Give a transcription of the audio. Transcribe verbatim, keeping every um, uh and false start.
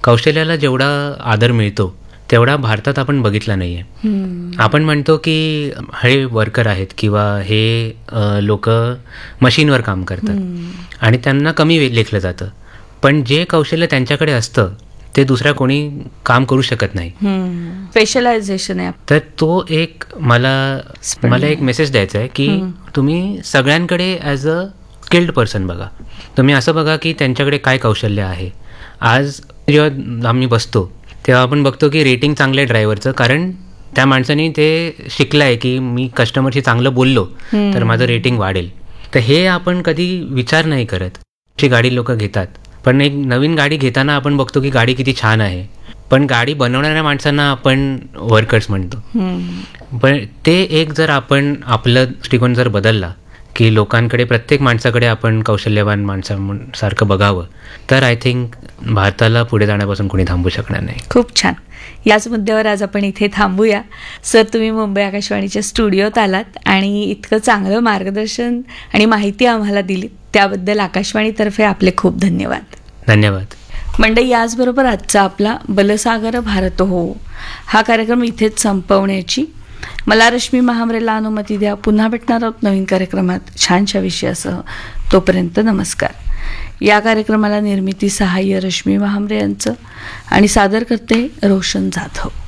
कौशल्याला जेवढा आदर मिळतो तेवढा भारतात आपण बघितला नाही आहे. आपण म्हणतो की हे वर्कर आहेत किंवा हे लोक मशीनवर काम करतात आणि त्यांना कमी लेखलं जातं, पण जे कौशल्य त्यांच्याकडे असतं ते दुसऱ्या कोणी काम करू शकत नाही. स्पेशलायझेशन आहे. तर तो एक मला मला एक मेसेज द्यायचा आहे की तुम्ही सगळ्यांकडे ॲज अ स्किल्ड पर्सन बघा. तुम्ही असं बघा की त्यांच्याकडे काय कौशल्य आहे. आज जेव्हा आम्ही बसतो तेव्हा आपण बघतो की रेटिंग चांगलं आहे ड्रायव्हरचं, कारण त्या माणसाने ते शिकलं आहे की मी कस्टमरशी चांगलं बोललो तर माझं रेटिंग वाढेल. तर हे आपण कधी विचार नाही करत. ची गाडी लोक घेतात, पण एक नवीन गाडी घेताना आपण बघतो की गाडी किती छान आहे, पण गाडी बनवणाऱ्या माणसांना आपण वर्कर्स म्हणतो. पण ते एक जर आपण आपलं दृष्टिकोन जर बदलला की लोकांकडे, प्रत्येक माणसाकडे आपण कौशल्यवान माणसासारखं बघावं, तर आय थिंक भारताला पुढे जाण्यापासून कोणी थांबू शकणार नाही. खूप छान. याच मुद्द्यावर आज आपण इथे थांबूया. सर, तुम्ही मुंबई आकाशवाणीच्या स्टुडिओत आलात आणि इतकं चांगलं मार्गदर्शन आणि माहिती आम्हाला दिली, त्याबद्दल आकाशवाणीतर्फे आपले खूप धन्यवाद. धन्यवाद. मंडळी, याचबरोबर आजचा आपला बलसागर भारत हो हा कार्यक्रम इथेच संपवण्याची मला रश्मी महामरेला अनुमती द्या. पुन्हा भेटणार आहोत नवीन कार्यक्रमात छानशा विषयासह. तोपर्यंत नमस्कार. या कार्यक्रमाला निर्मिती सहाय्य रश्मी महामरे यांचं आणि सादर करते रोशन जाधव.